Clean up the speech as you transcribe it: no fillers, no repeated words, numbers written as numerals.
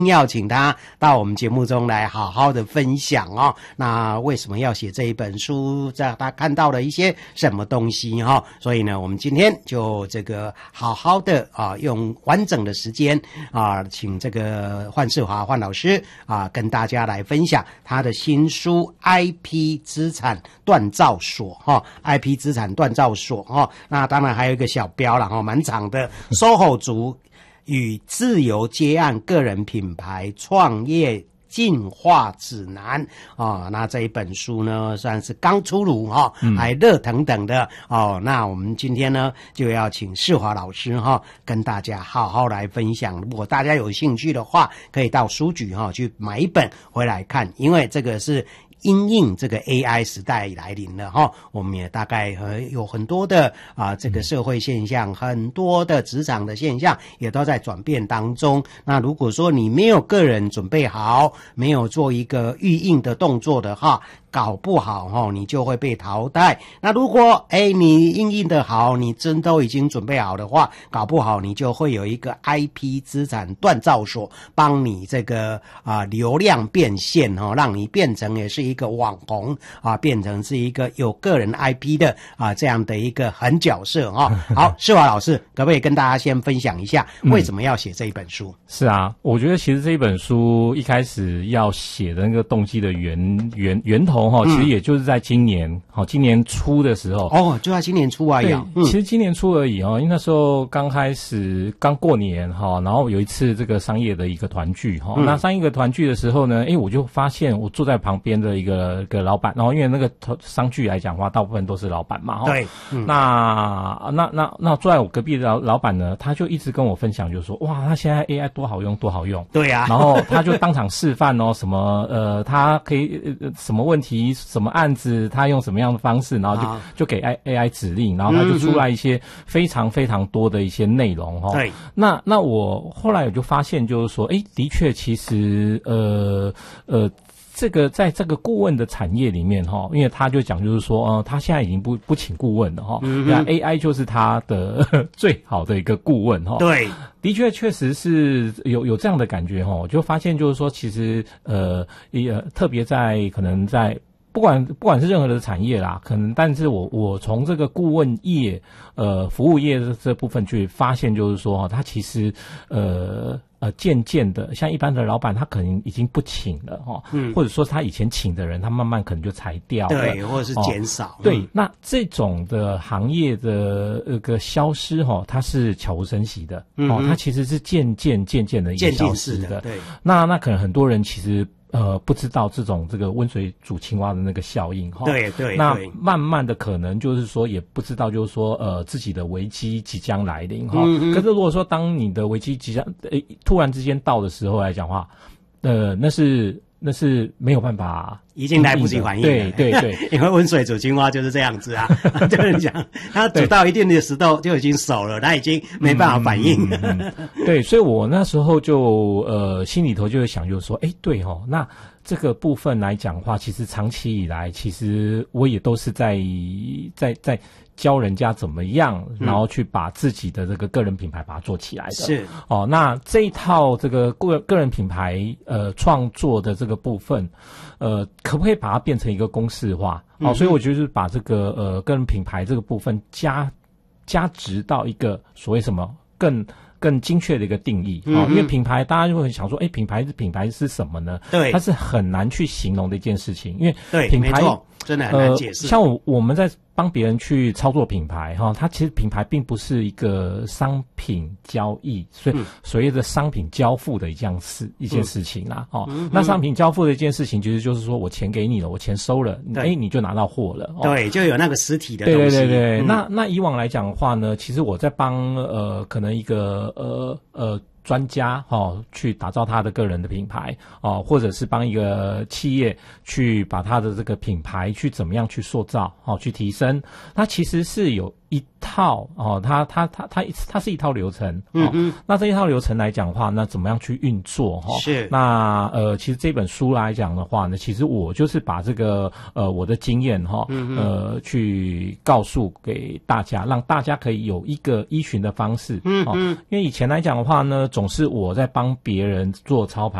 要请他到我们节目中来好好的分享哦。那为什么要写这一本书？在他看到了一些什么东西哈？所以呢，我们今天就这个好好的用完整的时间请这个范世华范老师跟大家来分享他的新书 IP 资产锻造所IP 资产锻造所那当然还有一个小标啦蛮长的，SOHO 族与自由接案个人品牌创业进化指南那这一本书呢算是刚出炉还热腾腾的那我们今天呢就要请世华老师跟大家好好来分享。如果大家有兴趣的话，可以到书局去买一本回来看，因为这个是因应这个 AI 时代来临了我们也大概有很多的这个社会现象，很多的职场的现象也都在转变当中。那如果说你没有个人准备好，没有做一个预应的动作的话，搞不好你就会被淘汰。那如果你应的好，你真都已经准备好的话，搞不好你就会有一个 IP 资产锻造所帮你这个流量变现让你变成也是一个网红变成是一个有个人 IP 的这样的一个狠角色好，世华老师可不可以跟大家先分享一下为什么要写这一本书？ 是啊，我觉得其实这一本书一开始要写的那个动机的源头其实也就是在今年初的时候就在今年初而已其实今年初而已因为那时候刚过年然后有一次这个商业的一个团聚那商业一个团聚的时候呢我就发现我坐在旁边的一个老板，然后因为那个商聚来讲的话大部分都是老板嘛对那坐在我隔壁的老板呢，他就一直跟我分享，就说哇他现在 AI 多好用多好用。 对啊， 然后他就当场示范什么他可以什么问题什么案子他用什么样的方式，然后就给 AI 指令，然后他就出来一些非常非常多的一些内容对， 那我后来我就发现就是说的确其实这个在这个顾问的产业里面因为他就讲就是说他现在已经不请顾问了那 AI 就是他的最好的一个顾问对， 的确确实是有这样的感觉我就发现就是说其实特别在可能在不管是任何的产业啦，可能但是我从这个顾问业服务业这部分去发现就是说他其实渐渐的像一般的老板他可能已经不请了或者说他以前请的人他慢慢可能就裁掉了， 对，或者是减少对，那这种的行业的个消失它是悄无声息的它其实是渐渐的一个消失的。 对， 那可能很多人其实不知道这个温水煮青蛙的那个效应对， 那慢慢的可能就是说也不知道就是说自己的危机即将来临可是如果说当你的危机即将突然之间到的时候来讲话那是没有办法， 已经来不及反应了。 对因为温水煮青蛙就是这样子就是讲它煮到一定的时候就已经熟了，它已经没办法反应对，所以我那时候就心里头就会想就是说对那这个部分来讲的话，其实长期以来其实我也都是在教人家怎么样然后去把自己的这个个人品牌把它做起来的。 是那这一套这个个人品牌创作的这个部分可不可以把它变成一个公式化所以我就是把这个个人品牌这个部分加值到一个所谓什么更精确的一个定义因为品牌大家就会想说品牌是什么呢？对，它是很难去形容的一件事情，因为品牌真的很难解释。 像我们在帮别人去操作品牌它其实品牌并不是一个商品交易，所以所谓的商品交付的一件事情啦那商品交付的一件事情其实就是说我钱给你了，我钱收了你就拿到货了对，就有那个实体的东西。 对那以往来讲的话呢，其实我在帮可能一个专家去打造他的个人的品牌或者是帮一个企业去把他的这个品牌去怎么样去塑造去提升，它其实是有一套它是一套流程那这一套流程来讲的话，那怎么样去运作是那其实这本书来讲的话呢，其实我就是把这个我的经验去告诉给大家，让大家可以有一个依循的方式因为以前来讲的话呢， 总是我在帮别人做操盘。